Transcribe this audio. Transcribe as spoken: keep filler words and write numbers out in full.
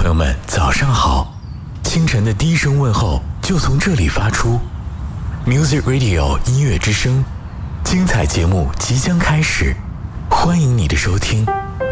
朋友们，早上好！清晨的第一声问候就从这里发出。Music Radio 音乐之声，精彩节目即将开始，欢迎你的收听。